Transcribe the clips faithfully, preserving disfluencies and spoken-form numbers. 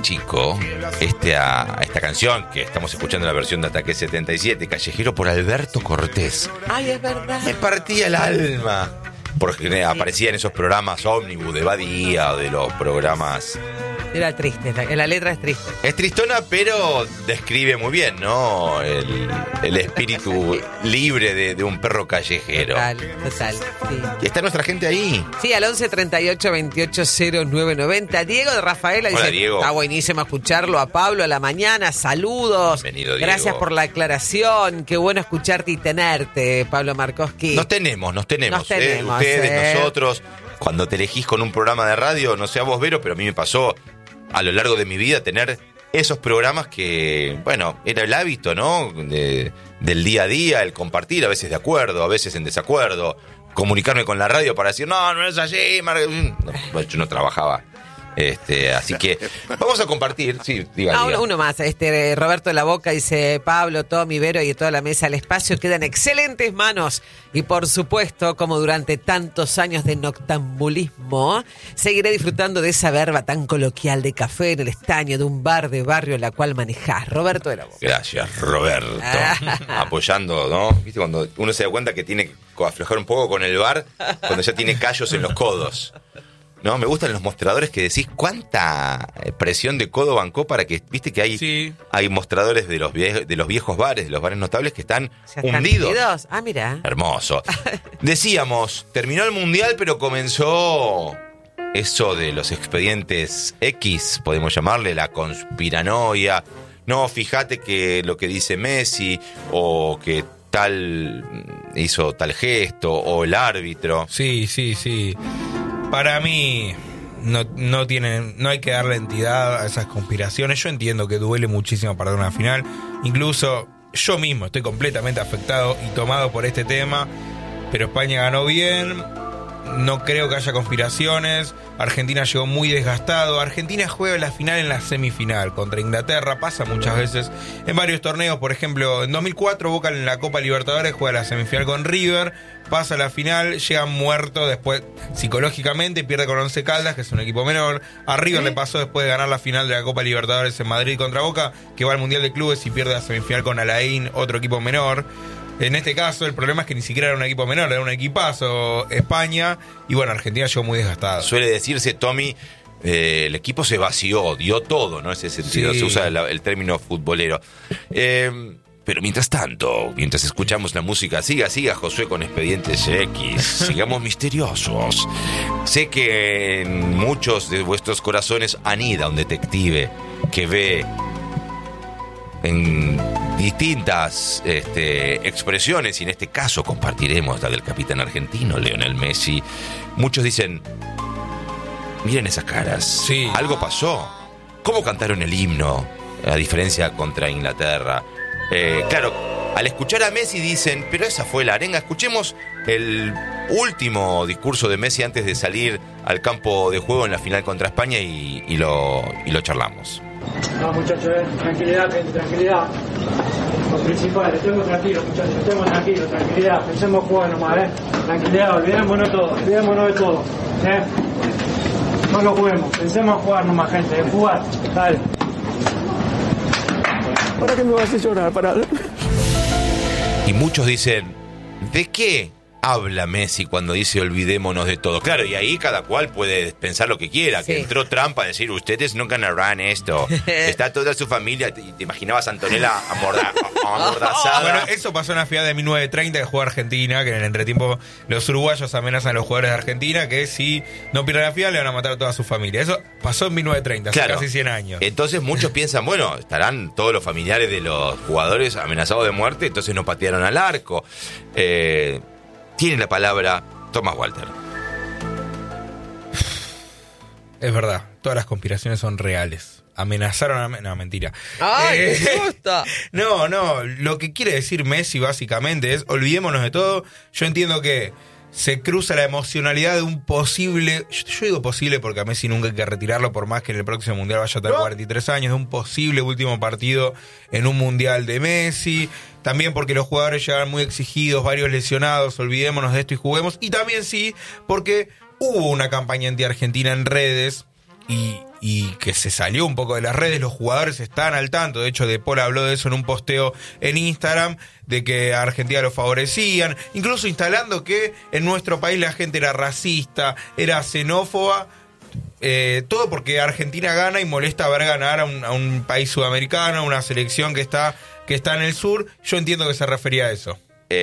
chico, esta, esta canción que estamos escuchando en la versión de Ataque setenta y siete, Callejero, por Alberto Cortés. Ay, es verdad. Me partía el alma. Porque aparecía en esos programas ómnibus de Badía o de los programas. Era triste, la, la letra es triste. Es tristona, pero describe muy bien, ¿no? El, el espíritu libre de, de un perro callejero. Total, total. Sí. ¿Y está nuestra gente ahí? Sí, al once treinta y ocho veintiocho cero nueve noventa. Diego de Rafaela dice: Hola, Diego. Está buenísimo escucharlo. A Pablo a la mañana, saludos. Bienvenido, Diego. Gracias por la aclaración. Qué bueno escucharte y tenerte, Pablo Markowski. Nos tenemos, nos tenemos. Nos tenemos, ¿eh? Ustedes, eh. nosotros. Cuando te elegís con un programa de radio, no sé a vos, Vero, pero a mí me pasó a lo largo de mi vida tener esos programas que, bueno, era el hábito, ¿no? De, del día a día, el compartir, a veces de acuerdo, a veces en desacuerdo, comunicarme con la radio para decir, no, no es así, Mar-". No, yo no trabajaba. Este, así que vamos a compartir, sí, diga, Ah, diga. uno, uno más, este Roberto de la Boca dice: Pablo, Tommy, Vero y toda la mesa, el espacio queda en excelentes manos y por supuesto, como durante tantos años de noctambulismo, seguiré disfrutando de esa verba tan coloquial de café en el estaño de un bar de barrio la cual manejás. Roberto de la Boca. Gracias, Roberto. Apoyando, ¿no? ¿Viste? Cuando uno se da cuenta que tiene que aflojar un poco con el bar, cuando ya tiene callos en los codos. No, me gustan los mostradores que decís cuánta presión de codo bancó para que, viste que hay, sí. hay mostradores de los, vie- de los viejos bares, de los bares notables que están ¿Ya están hundidos. hundidos? Ah, mira. Hermoso. Decíamos, terminó el mundial, pero comenzó eso de los expedientes X, podemos llamarle, la conspiranoia. No, fíjate que lo que dice Messi, o que tal hizo tal gesto, o el árbitro. Sí, sí, sí. Para mí no, no tienen, no hay que darle entidad a esas conspiraciones. Yo entiendo que duele muchísimo perder una final. Incluso yo mismo estoy completamente afectado y tomado por este tema. Pero España ganó bien. No creo que haya conspiraciones. Argentina llegó muy desgastado. Argentina juega la final en la semifinal contra Inglaterra. Pasa muchas veces en varios torneos. Por ejemplo, en dos mil cuatro Boca en la Copa Libertadores juega la semifinal con River. Pasa a la final, llega muerto después psicológicamente, pierde con Once Caldas, que es un equipo menor. A River le pasó después de ganar la final de la Copa Libertadores en Madrid contra Boca, que va al Mundial de Clubes y pierde la semifinal con Alain, otro equipo menor. En este caso, el problema es que ni siquiera era un equipo menor, era un equipazo España. Y bueno, Argentina llegó muy desgastada. Suele decirse, Tommy, eh, el equipo se vació, dio todo, ¿no? Ese sentido, Sí. se usa el, el término futbolero. Eh, pero mientras tanto, mientras escuchamos la música, siga, siga Josué con Expedientes X, sigamos misteriosos. Sé que en muchos de vuestros corazones anida un detective que ve en distintas este, expresiones, y en este caso compartiremos la del capitán argentino Lionel Messi. Muchos dicen, miren esas caras, Sí. algo pasó. ¿Cómo cantaron el himno? A diferencia contra Inglaterra. Eh, claro, al escuchar a Messi dicen, pero esa fue la arenga. Escuchemos el último discurso de Messi antes de salir al campo de juego en la final contra España y, y, lo, y lo charlamos. No, muchachos, eh. tranquilidad, gente, tranquilidad. Lo principal, estemos tranquilos, muchachos, estemos tranquilos, tranquilidad. Pensemos jugar nomás, ¿eh? Tranquilidad, olvidémonos de todo, olvidémonos de todo, ¿eh? No lo juguemos, pensemos jugar nomás, gente, en jugar, dale. ¿Para qué me vas a llorar? Para... Y muchos dicen, ¿de qué habla Messi cuando dice olvidémonos de todo? Claro, y ahí cada cual puede pensar lo que quiera. Sí. Que entró Trump a decir, ustedes no ganarán esto. Está toda su familia. Te, te imaginabas a Antonella amorda, amordazada. Bueno, eso pasó en la final de mil novecientos treinta que jugó Argentina, que en el entretiempo los uruguayos amenazan a los jugadores de Argentina que si no pierden la final le van a matar a toda su familia. Eso pasó en mil novecientos treinta, hace Claro. casi cien años. Entonces muchos piensan, bueno, estarán todos los familiares de los jugadores amenazados de muerte, entonces no patearon al arco. Eh, tiene la palabra Thomas Walter. Es verdad, todas las conspiraciones son reales. Amenazaron a... No, mentira. ¡Ay, Eh, qué susto! No, no, lo que quiere decir Messi básicamente es olvidémonos de todo. Yo entiendo que se cruza la emocionalidad de un posible, yo, yo digo posible porque a Messi nunca hay que retirarlo por más que en el próximo mundial vaya a tener cuarenta y tres años, de un posible último partido en un mundial de Messi. También porque los jugadores llegan muy exigidos, varios lesionados, olvidémonos de esto y juguemos. Y también sí, porque hubo una campaña anti-argentina en redes y, y que se salió un poco de las redes, los jugadores están al tanto. De hecho, De Paul habló de eso en un posteo en Instagram, de que a Argentina lo favorecían, incluso instalando que en nuestro país la gente era racista, era xenófoba, eh, todo porque Argentina gana y molesta ver ganar a un, a un país sudamericano, a una selección que está, que está en el sur. Yo entiendo que se refería a eso.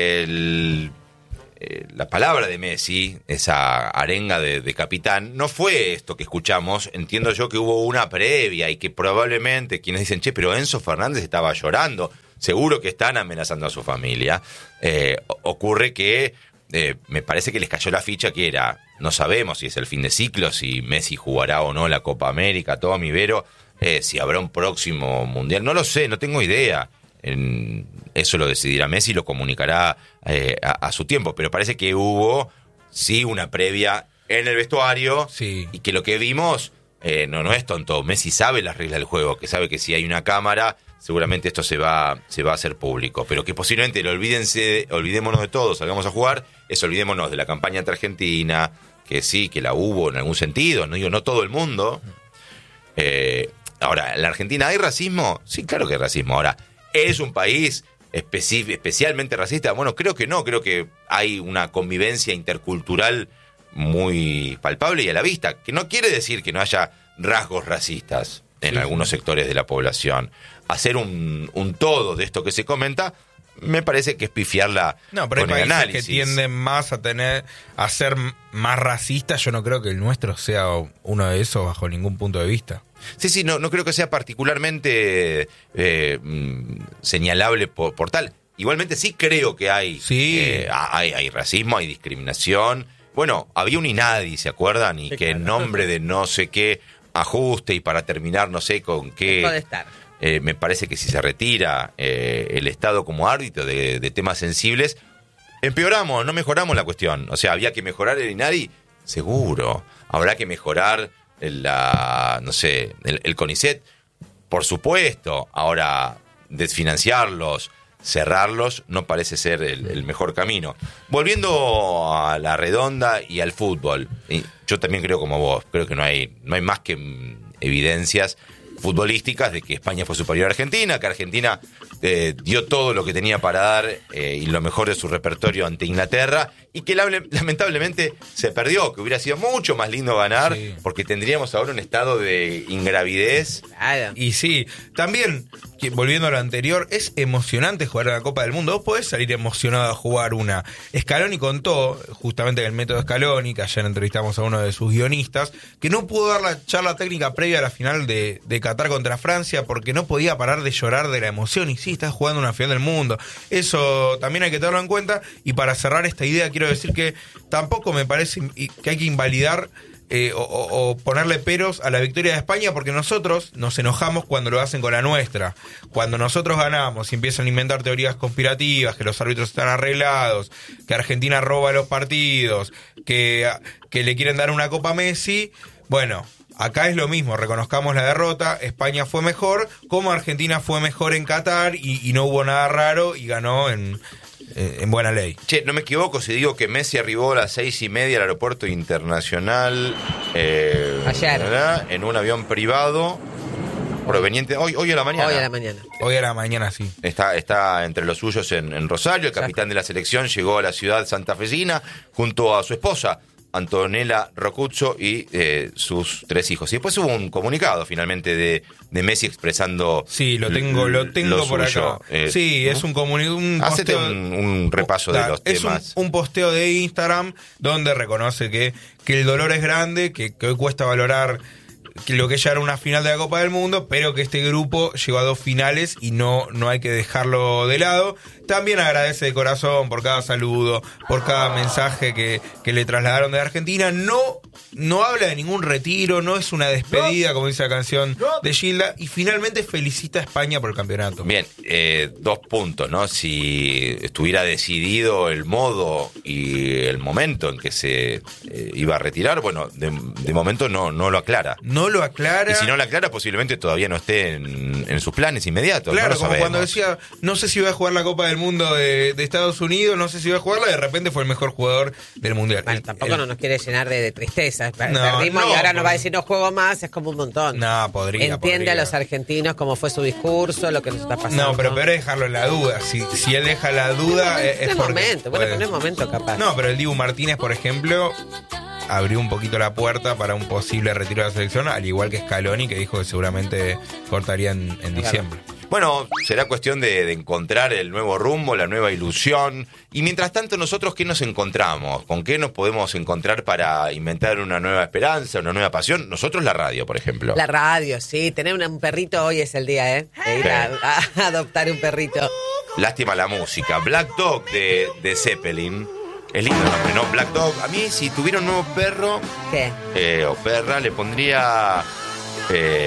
El... La palabra de Messi, esa arenga de, de capitán, no fue esto que escuchamos. Entiendo yo que hubo una previa y que probablemente quienes dicen, che, pero Enzo Fernández estaba llorando, seguro que están amenazando a su familia. Eh, ocurre que eh, me parece que les cayó la ficha que era, no sabemos si es el fin de ciclo, si Messi jugará o no la Copa América, todo mi Vero, eh, si habrá un próximo mundial, no lo sé, no tengo idea. En, eso lo decidirá Messi, lo comunicará eh, a, a su tiempo, pero parece que hubo sí una previa en el vestuario, sí. Y que lo que vimos eh, no, no es tonto. Messi sabe las reglas del juego, que sabe que si hay una cámara seguramente esto se va, se va a hacer público, pero que posiblemente lo olvídense, olvidémonos de todo, salgamos a jugar, es olvidémonos de la campaña entre Argentina, que sí, que la hubo en algún sentido, no digo no todo el mundo. Eh, ahora, ¿en la Argentina hay racismo? Sí, claro que hay racismo. Ahora, ¿es un país especi- especialmente racista? Bueno, creo que no, creo que hay una convivencia intercultural muy palpable y a la vista, que no quiere decir que no haya rasgos racistas en sí, algunos sí. sectores de la población. Hacer un, un todo de esto que se comenta me parece que es pifiarla no, pero con hay el países análisis. Que tienden más a tener a ser más racistas. Yo no creo que el nuestro sea uno de esos bajo ningún punto de vista. Sí, sí, no, no creo que sea particularmente eh, señalable por, por tal. Igualmente sí creo que hay, sí. eh, hay hay racismo, hay discriminación. Bueno, había un INADI, ¿se acuerdan? Y sí, que claro. En nombre de no sé qué ajuste y para terminar no sé con qué... Puede estar. Eh, me parece que si se retira eh, el Estado como árbitro de, de temas sensibles, empeoramos, no mejoramos la cuestión. O sea, había que mejorar el INADI, seguro. Habrá que mejorar la, no sé, el, el CONICET, por supuesto. Ahora, desfinanciarlos, cerrarlos, no parece ser el, el mejor camino. Volviendo a la redonda y al fútbol, y yo también creo como vos, creo que no hay, no hay más que evidencias futbolísticas de que España fue superior a Argentina, que Argentina eh, dio todo lo que tenía para dar eh, y lo mejor de su repertorio ante Inglaterra, y que la, lamentablemente se perdió, que hubiera sido mucho más lindo ganar, sí. porque tendríamos ahora un estado de ingravidez. Claro. Y sí, también, que, volviendo a lo anterior, es emocionante jugar a la Copa del Mundo. Vos podés salir emocionado a jugar una. Scaloni contó, justamente en el método Scaloni, que ayer entrevistamos a uno de sus guionistas, que no pudo dar la charla técnica previa a la final de, de Qatar contra Francia porque no podía parar de llorar de la emoción. Y sí, estás jugando una final del mundo. Eso también hay que tenerlo en cuenta. Y para cerrar esta idea, quiero decir que tampoco me parece que hay que invalidar eh, o, o ponerle peros a la victoria de España, porque nosotros nos enojamos cuando lo hacen con la nuestra. Cuando nosotros ganamos y empiezan a inventar teorías conspirativas, que los árbitros están arreglados, que Argentina roba los partidos, que, que le quieren dar una copa a Messi, bueno, acá es lo mismo, reconozcamos la derrota, España fue mejor, como Argentina fue mejor en Qatar y, y no hubo nada raro y ganó en... en buena ley. Che, no me equivoco si digo que Messi arribó a las seis y media al aeropuerto internacional eh, ayer ¿verdad? En un avión privado proveniente hoy hoy a la mañana. Hoy a la mañana. Hoy a la mañana, sí. Está está entre los suyos en, en Rosario. El capitán de la selección llegó a la ciudad santafesina junto a su esposa Antonella Rocuzzo y eh, sus tres hijos. Y después hubo un comunicado finalmente de, de Messi expresando. Sí, lo tengo, lo tengo lo por suyo. acá. Eh, sí, es un comunicado. Hacete un, un repaso da, de los es temas. Un, un posteo de Instagram donde reconoce que, que el dolor es grande, que, que hoy cuesta valorar que lo que ya era una final de la Copa del Mundo, pero que este grupo llegó a dos finales y no, no hay que dejarlo de lado. También agradece de corazón por cada saludo, por cada mensaje que, que le trasladaron de Argentina. No, no habla de ningún retiro, no es una despedida, como dice la canción de Gilda, y finalmente felicita a España por el campeonato. Bien, eh, dos puntos, ¿no? Si estuviera decidido el modo y el momento en que se eh, iba a retirar, bueno, de, de momento no, no lo aclara. No lo aclara. Y si no lo aclara, posiblemente todavía no esté en, en sus planes inmediatos. Claro, no lo como sabemos. Cuando decía, no sé si voy a jugar la Copa del Mundo de, de Estados Unidos, no sé si voy a jugarla, de repente fue el mejor jugador del Mundial. Bueno, tampoco el, no nos quiere llenar de, de tristeza. tristeza. No, Perdimos no, y ahora nos por- va a decir no juego más, es como un montón. No, podría. Entiende podría. a los argentinos cómo fue su discurso, lo que nos está pasando. No, pero peor es dejarlo en la duda. Si, si él deja la duda, es, No es es porque momento, bueno, puede. pero no es momento capaz. No, pero el Dibu Martínez, por ejemplo, abrió un poquito la puerta para un posible retiro de la selección, al igual que Scaloni, que dijo que seguramente cortaría en, en diciembre. Bueno, será cuestión de, de encontrar el nuevo rumbo, la nueva ilusión. Y mientras tanto, nosotros, ¿qué nos encontramos? ¿Con qué nos podemos encontrar para inventar una nueva esperanza, una nueva pasión? Nosotros la radio, por ejemplo. La radio, sí. Tener una- un perrito hoy es el día, ¿eh? De ir a, a adoptar un perrito. Lástima la música. Black Dog de, de Zeppelin. Es lindo el nombre, ¿no? Black Dog. A mí, si tuviera un nuevo perro ¿Qué? eh, o perra, le pondría eh,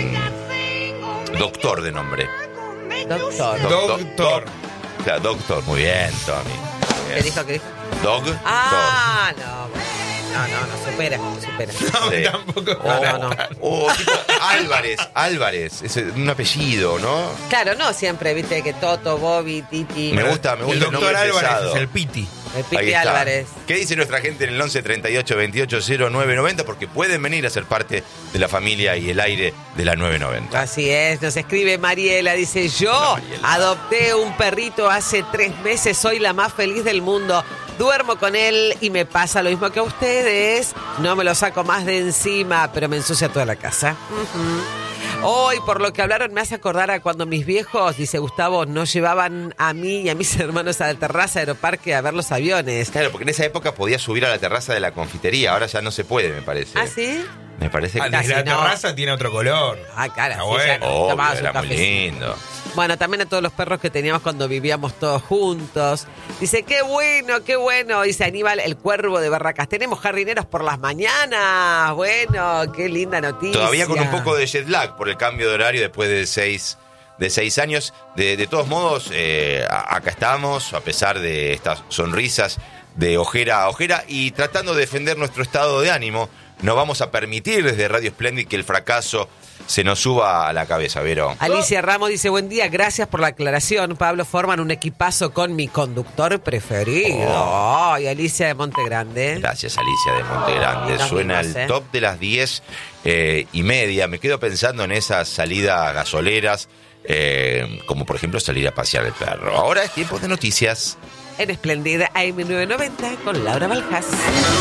Doctor de nombre. Doctor. Doctor. Dog- Claro, Doctor. Muy bien, Tommy. Muy ¿Qué bien. dijo? ¿Qué dijo? Dog. Ah, no. No, no, no, supera, supera. No, Sí. tampoco. Dog. No, no, no. O, o tipo Álvarez. Álvarez. Es un apellido, ¿no? Claro, no siempre, viste, que Toto, Bobby, Titi, Me gusta, me gusta El el nombre doctor Álvarez pesado. es el Piti. el Ahí Piti está. Álvarez. ¿Qué dice nuestra gente en el once treinta y ocho veintiocho cero nueve noventa? Porque pueden venir a ser parte de la familia y el aire de la nueve noventa. Así es, nos escribe Mariela, dice, yo Hola, Mariela. adopté un perrito hace tres meses, soy la más feliz del mundo, duermo con él y me pasa lo mismo que a ustedes, no me lo saco más de encima, pero me ensucia toda la casa. Ujú. Hoy, por lo que hablaron, me hace acordar a cuando mis viejos, dice Gustavo, nos llevaban a mí y a mis hermanos a la terraza de Aeroparque a ver los aviones. Claro, porque en esa época podías subir a la terraza de la confitería, ahora ya no se puede, me parece. ¿Ah, sí? Me parece que... Ah, desde la Casi no. terraza tiene otro color. Ah, cara, Está sí, bueno. ya no. Obvio, Tomabas un era muy cafecito. lindo. Bueno, también a todos los perros que teníamos cuando vivíamos todos juntos. Dice, qué bueno, qué bueno. Dice Aníbal, el cuervo de Barracas. Tenemos jardineros por las mañanas. Bueno, qué linda noticia. Todavía con un poco de jet lag por el cambio de horario después de seis, de seis años. De, de todos modos, eh, a- acá estamos, a pesar de estas sonrisas de ojera a ojera y tratando de defender nuestro estado de ánimo. No vamos a permitir desde Radio Splendid que el fracaso se nos suba a la cabeza, Vero. Alicia Ramos dice, buen día, gracias por la aclaración. Pablo, forman un equipazo con mi conductor preferido. Ay, Alicia de Monte Grande. Gracias, Alicia de Montegrande. Nos Suena vimos, el ¿eh? top de las diez eh, y media. Me quedo pensando en esas salidas gasoleras, eh, como por ejemplo salir a pasear el perro. Ahora es tiempo de noticias. En Esplendida A M nueve noventa con Laura Valjas.